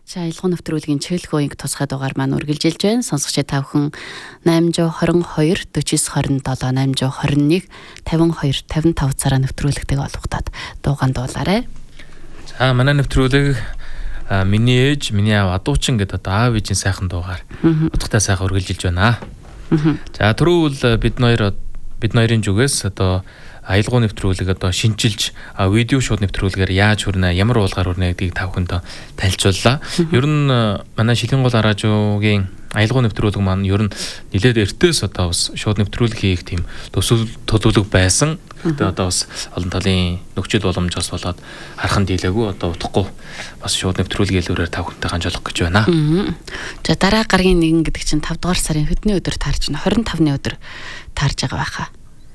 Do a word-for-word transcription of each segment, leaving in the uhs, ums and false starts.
За аялал нэвтрүүлгийн чиглэл үеийн тусгай дугаар маань үргэлжилж байна. Сонсогч та бүхэн найман двадцать two forty-nine twenty-seven eight twenty-one fifty-two fifty-five цагаар нэвтрүүлэгтэй олгохтаад дууган дуулаарай. За манай нэвтрүүлэг миний ээж, миний аав адуучин гэдэг одоо аав ээжийн сайхан дуугаар утгатай сайхан үргэлжилж байна. За түрүүл бид ноёр бид ноёрын зүгээс одоо аялал нэвтрүүлэг одоо шинжилж видео шууд нэвтрүүлгээр яаж хүрнэ, ямар уулгаар хүрнэ гэдгийг та бүхэнд танилцууллаа. Ер нь манай Шилэнгол радиогийн аялал нэвтрүүлэг маань ер нь нэлээд эртээс одоо бас шууд нэвтрүүлэг хийх тийм төсөв төлөвлөг байсан. Гэхдээ одоо бас олон талын нөхцөл боломж бас болоод хархан дийлээгүй одоо утахгүй бас шууд нэвтрүүлгийн хэлбэрээр та бүхэнтэй ханжуулах гэж байна. За дараа гаргийн нэгэн гэдэг чинь five дугаар сарын хэдний өдөр таарч байна? twenty-five-ны өдөр таарж байгаа байхаа.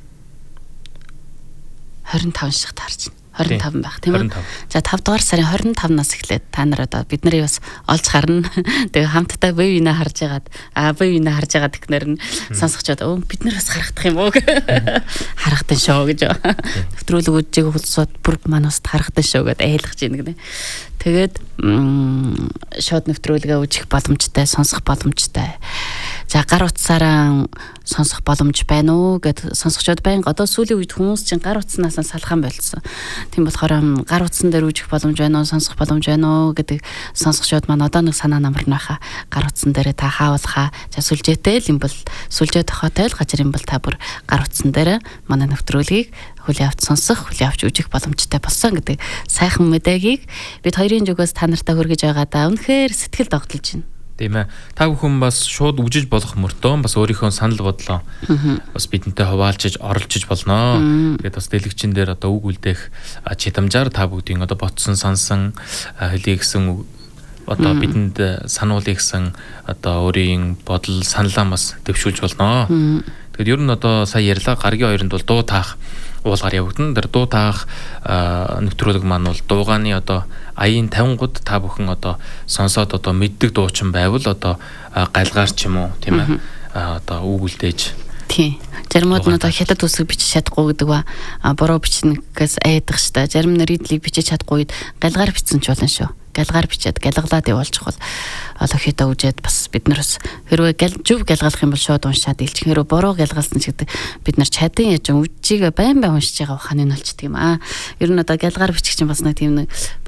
twenty-five шиг таарч байна. twenty-five байх тийм үү? За five дугаар сарын twenty-five-наас эхлээд та нар одоо бид нарыг бас олж харна. Тэгээ хамтдаа бие биенээ харж яагаад аа бие биенээ харж яагаад гэхнэр нь сонсогчод өө бид нар бас харагдах юм уу? Харагдсан шүү гэж. Нэвтрүүлэг үжиг хөлсөд бүр манаас харагдсан шүү гэдээ айлгаж ийн гэнэ. Тэгээд шууд нэвтрүүлгээ үжих боломжтой, сонсох боломжтой. За гар утсаараа сонсох боломж байна уу гэд сонсогчдод байнга одоо сүүлийн үед хүмүүс чинь гар утснаас салхан болцсон. Тийм болохоор гар утсан дээр үжих боломж байна уу, сонсох боломж байна уу гэдэг сонсогчдод маань одоо нэг санаа намарна байхаа. Гар утсан дээрээ та хаавлахаа. За сүлжээтэй л юм бол сүлжээ тохиотой л газар юм бол та бүр гар утсан дээр манай нэвтрүүлгийг хүлээ авч сонсох, хүлээ авч үжих боломжтой болсон гэдэг сайхан мэдээгийг бид хоёрын зүгээс та нартай хүргэж байгаа да. Үнэхээр сэтгэл догтлж байна. Тийм ээ. Та бүхэн бас шууд үжиж болох мөртөө бас өөрийнхөө санал бодлоо бас бидэнтэй хуваалцаж оролцож болно. Тэгээд бас дэлгэцэн дээр одоо үг үлдээх чидамжаар та бүгдийн одоо ботсон сансан хэлийгсэн одоо бидэнд сануулъя гэсэн одоо өөрийн бодол саналаа бас дэвшүүлж болно. Тэгээд ер нь одоо сая ярьлаа гаргийн хоёрынд бол дуу таах уулгаар явагдана. Тэр дуу таах нэвтрүүлэг маань бол дуугааны одоо аяын fifty гуд та бүхэн одоо сонсоод одоо мэддэг дуучин байвал одоо галгаар ч юм уу тийм ээ одоо үг үлдээж тий. Заримуд нь одоо хятад үсэг бичиж чадахгүй гэдэг ба буруу бичнэгээс айдах штэ. Зарим нь ридлийг бичиж чадахгүй галгаар бичсэн ч болно шүү. Галгаар бичээд галгалаад явуулчих бол одоо хятад үжээд бас бид нараас хэрвээ зөв галгалах юм бол шууд уншаад илчих. Хэрвээ буруу галгалсан ч гэдэг бид нар чадан яж үжигээ байн байн уншиж байгаа ханыг олчдөг юм аа. Ер нь одоо галгаар бичих чинь бас нэг тийм нэг